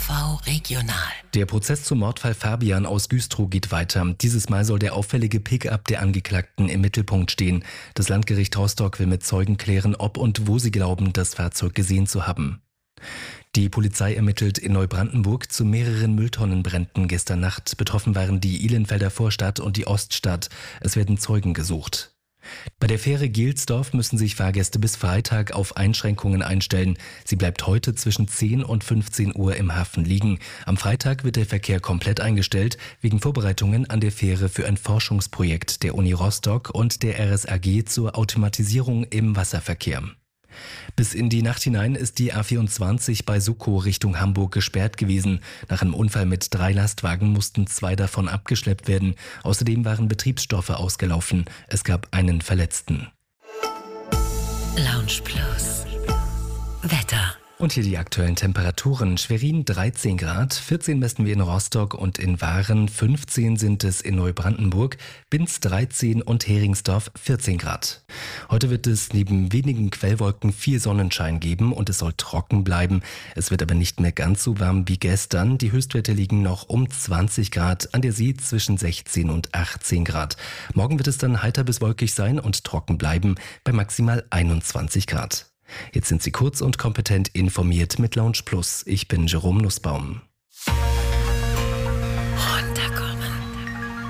RV Regional. Der Prozess zum Mordfall Fabian aus Güstrow geht weiter. Dieses Mal soll der auffällige Pickup der Angeklagten im Mittelpunkt stehen. Das Landgericht Rostock will mit Zeugen klären, ob und wo sie glauben, das Fahrzeug gesehen zu haben. Die Polizei ermittelt in Neubrandenburg zu mehreren Mülltonnenbränden gestern Nacht. Betroffen waren die Ihlenfelder Vorstadt und die Oststadt. Es werden Zeugen gesucht. Bei der Fähre Gelsdorf müssen sich Fahrgäste bis Freitag auf Einschränkungen einstellen. Sie bleibt heute zwischen 10 und 15 Uhr im Hafen liegen. Am Freitag wird der Verkehr komplett eingestellt, wegen Vorbereitungen an der Fähre für ein Forschungsprojekt der Uni Rostock und der RSAG zur Automatisierung im Wasserverkehr. Bis in die Nacht hinein ist die A24 bei Suckow Richtung Hamburg gesperrt gewesen. Nach einem Unfall mit 3 Lastwagen mussten 2 davon abgeschleppt werden. Außerdem waren Betriebsstoffe ausgelaufen. Es gab einen Verletzten. Lounge Plus. Wetter. Und hier die aktuellen Temperaturen. Schwerin 13 Grad, 14 messen wir in Rostock und in Waren, 15 sind es in Neubrandenburg, Binz 13 und Heringsdorf 14 Grad. Heute wird es neben wenigen Quellwolken viel Sonnenschein geben und es soll trocken bleiben. Es wird aber nicht mehr ganz so warm wie gestern. Die Höchstwerte liegen noch um 20 Grad, an der See zwischen 16 und 18 Grad. Morgen wird es dann heiter bis wolkig sein und trocken bleiben bei maximal 21 Grad. Jetzt sind Sie kurz und kompetent informiert mit Lounge Plus. Ich bin Jerome Nussbaum.